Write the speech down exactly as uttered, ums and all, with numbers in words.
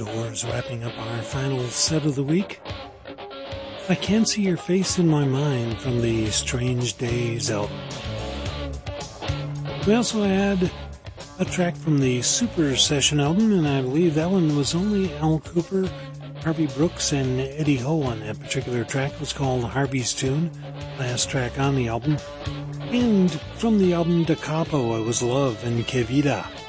Doors wrapping up our final set of the week. I Can't See Your Face in My Mind from the Strange Days album. We also had a track from the Super Session album, and I believe that one was only Al Cooper, Harvey Brooks, and Eddie Ho on that particular track. It was called Harvey's Tune, last track on the album. And from the album Da Capo, it was Love and Que Vida.